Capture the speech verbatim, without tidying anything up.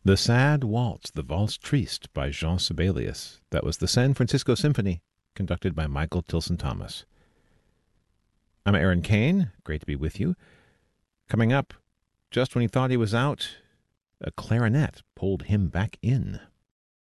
The Sad Waltz, the Valse Triste by Jean Sibelius. That was the San Francisco Symphony, conducted by Michael Tilson Thomas. I'm Aaron Kane. Great to be with you. Coming up, just when he thought he was out, a clarinet pulled him back in.